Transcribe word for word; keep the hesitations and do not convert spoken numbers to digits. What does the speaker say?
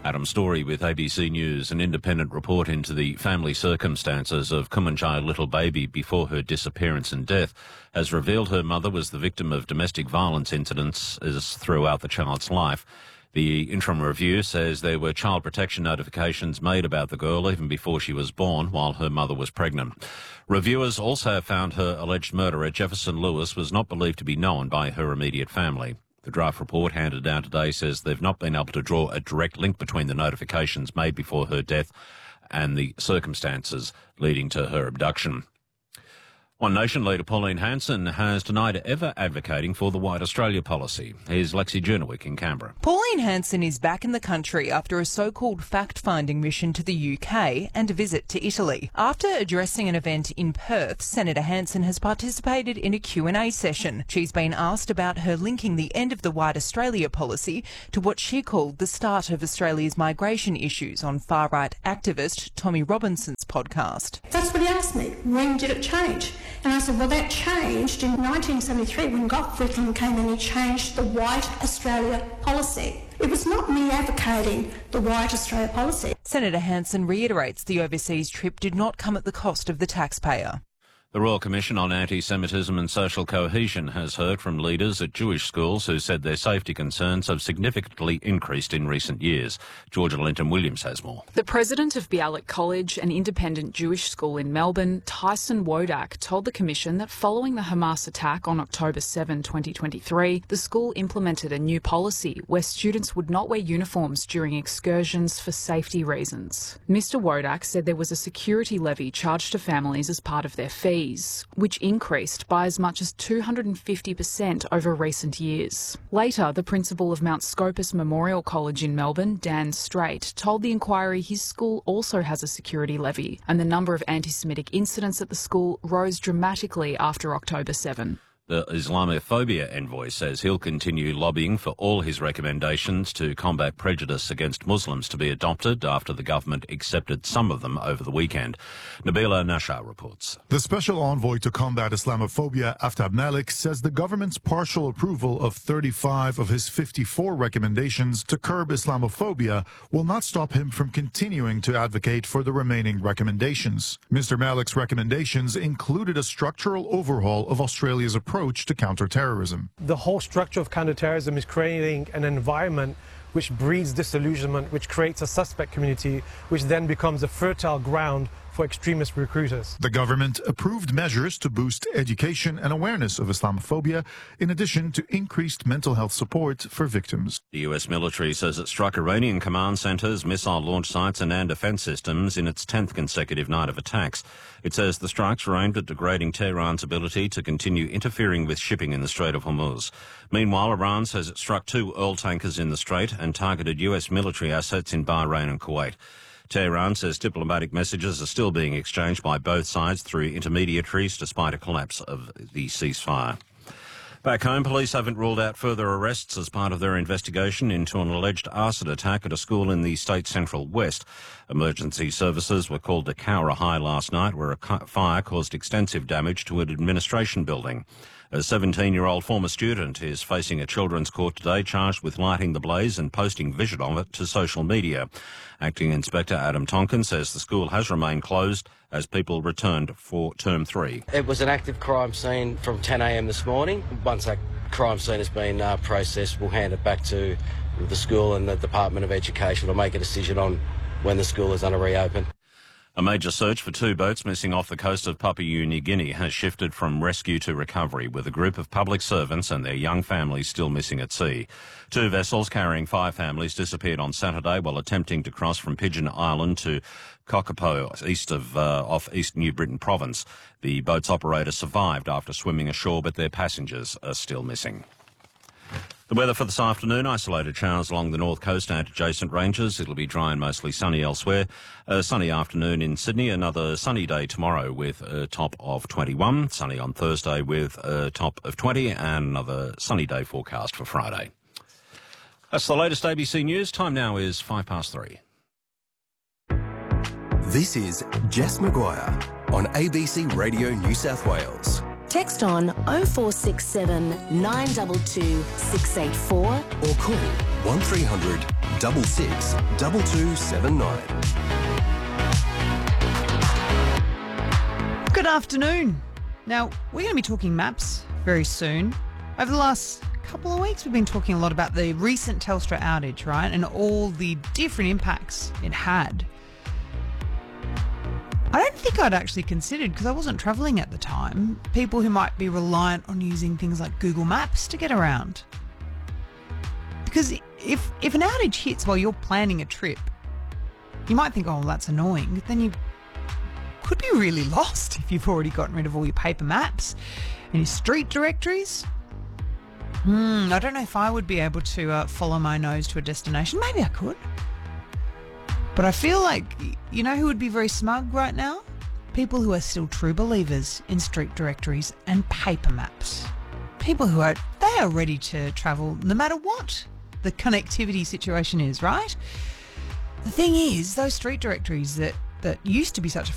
Adam Story with A B C News. An independent report into the family circumstances of Kumanjai little baby before her disappearance and death has revealed her mother was the victim of domestic violence incidents throughout the child's life. The interim review says there were child protection notifications made about the girl even before she was born while her mother was pregnant. Reviewers also found her alleged murderer, Jefferson Lewis, was not believed to be known by her immediate family. The draft report handed down today says they've not been able to draw a direct link between the notifications made before her death and the circumstances leading to her abduction. One Nation leader Pauline Hanson has denied ever advocating for the White Australia policy. Here's Lexi Jurnowick in Canberra. Pauline Hanson is back in the country after a so-called fact-finding mission to the U K and a visit to Italy. After addressing an event in Perth, Senator Hanson has participated in a Q and A session. She's been asked about her linking the end of the White Australia policy to what she called the start of Australia's migration issues on far-right activist Tommy Robinson's podcast. That's what he asked me. When did it change? And I said, well, that changed in nineteen seventy-three when Gough Whitlam came and he changed the White Australia policy. It was not me advocating the White Australia policy. Senator Hanson reiterates the overseas trip did not come at the cost of the taxpayer. The Royal Commission on Anti-Semitism and Social Cohesion has heard from leaders at Jewish schools who said their safety concerns have significantly increased in recent years. Georgia Linton-Williams has more. The president of Bialik College, an independent Jewish school in Melbourne, Tyson Wodak, told the Commission that following the Hamas attack on October seventh, twenty twenty-three, the school implemented a new policy where students would not wear uniforms during excursions for safety reasons. Mister Wodak said there was a security levy charged to families as part of their fees, which increased by as much as two hundred fifty percent over recent years. Later, the principal of Mount Scopus Memorial College in Melbourne, Dan Straight, told the inquiry his school also has a security levy, and the number of anti-Semitic incidents at the school rose dramatically after October seventh. The Islamophobia envoy says he'll continue lobbying for all his recommendations to combat prejudice against Muslims to be adopted after the government accepted some of them over the weekend. Nabila Nashar reports. The special envoy to combat Islamophobia, Aftab Malik, says the government's partial approval of thirty-five of his fifty-four recommendations to curb Islamophobia will not stop him from continuing to advocate for the remaining recommendations. Mister Malik's recommendations included a structural overhaul of Australia's approach approach to counterterrorism. The whole structure of counterterrorism is creating an environment which breeds disillusionment, which creates a suspect community, which then becomes a fertile ground for extremist recruiters. The government approved measures to boost education and awareness of Islamophobia, in addition to increased mental health support for victims. The U S military says it struck Iranian command centres, missile launch sites and air defence systems in its tenth consecutive night of attacks. It says the strikes were aimed at degrading Tehran's ability to continue interfering with shipping in the Strait of Hormuz. Meanwhile, Iran says it struck two oil tankers in the Strait and targeted U S military assets in Bahrain and Kuwait. Tehran says diplomatic messages are still being exchanged by both sides through intermediaries despite a collapse of the ceasefire. Back home, police haven't ruled out further arrests as part of their investigation into an alleged arson attack at a school in the state central west. Emergency services were called to Cowra High last night, where a fire caused extensive damage to an administration building. A seventeen-year-old former student is facing a children's court today, charged with lighting the blaze and posting vision of it to social media. Acting Inspector Adam Tonkin says the school has remained closed as people returned for term three. It was an active crime scene from ten a m this morning. Once that crime scene has been uh, processed, we'll hand it back to the school and the Department of Education will make a decision on when the school is going to reopen. A major search for two boats missing off the coast of Papua New Guinea has shifted from rescue to recovery, with a group of public servants and their young families still missing at sea. Two vessels carrying five families disappeared on Saturday while attempting to cross from Pigeon Island to Kokopo, east of uh, off East New Britain province. The boat's operator survived after swimming ashore, but their passengers are still missing. The weather for this afternoon, isolated showers along the north coast and adjacent ranges. It'll be dry and mostly sunny elsewhere. A sunny afternoon in Sydney, another sunny day tomorrow with a top of twenty-one. Sunny on Thursday with a top of twenty and another sunny day forecast for Friday. That's the latest A B C News. Time now is five past three. This is Jess Maguire on A B C Radio New South Wales. Text on oh four six seven, nine two two, six eight four or call one three hundred double six double two seven nine. Good afternoon. Now, we're going to be talking maps very soon. Over the last couple of weeks, we've been talking a lot about the recent Telstra outage, right? And all the different impacts it had. I don't think I'd actually considered, because I wasn't travelling at the time, people who might be reliant on using things like Google Maps to get around. Because if if an outage hits while you're planning a trip, you might think, oh, well, that's annoying. Then you could be really lost if you've already gotten rid of all your paper maps and your street directories. Hmm, I don't know if I would be able to uh, follow my nose to a destination. Maybe I could. But I feel like, you know who would be very smug right now? People who are still true believers in street directories and paper maps. People who are, they are ready to travel no matter what the connectivity situation is, right? The thing is, those street directories that, that used to be such a